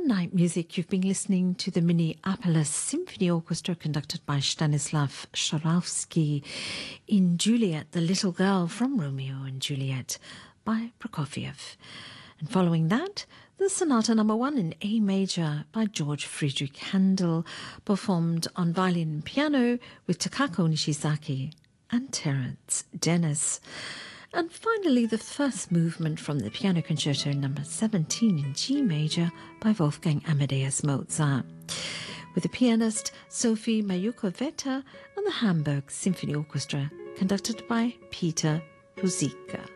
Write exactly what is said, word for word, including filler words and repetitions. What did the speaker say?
Night Music, you've been listening to the Minneapolis Symphony Orchestra conducted by Stanislav Sharowsky in Juliet, the Little Girl from Romeo and Juliet by Prokofiev. And following that, the Sonata Number One in A Major by George Friedrich Handel, performed on violin and piano with Takako Nishizaki and Terence Dennis. And finally, the first movement from the Piano Concerto Number seventeen in G Major by Wolfgang Amadeus Mozart, with the pianist Sophie Mayukova-Vetter and the Hamburg Symphony Orchestra, conducted by Peter Ruzicka.